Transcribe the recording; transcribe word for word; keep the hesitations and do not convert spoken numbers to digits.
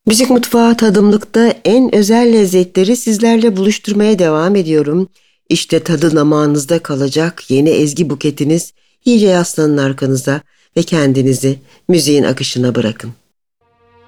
Müzik Mutfağı tadımlıkta en özel lezzetleri sizlerle buluşturmaya devam ediyorum. İşte tadı damağınızda kalacak yeni ezgi buketiniz. İyice yaslanın arkanıza ve kendinizi müziğin akışına bırakın.